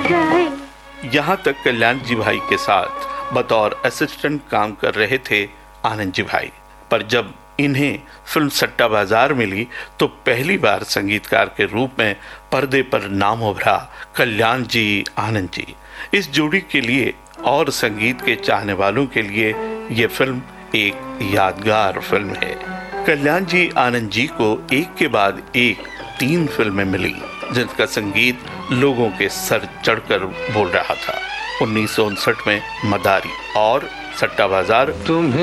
जाए। यहाँ तक कल्याण जी भाई के साथ बतौर असिस्टेंट काम कर रहे थे आनंद जी भाई, पर जब इन्हें फिल्म सट्टा बाजार मिली तो पहली बार संगीतकार के रूप में पर्दे पर नाम उभरा कल्याण जी आनंद जी। इस जोड़ी के लिए और संगीत के चाहने वालों के लिए ये फिल्म एक यादगार फिल्म है। कल्याण जी आनंद जी को एक के बाद एक 3 फिल्में मिली जिनका संगीत लोगों के सर चढ़कर बोल रहा था। 1959 में मदारी और सट्टा बाजार।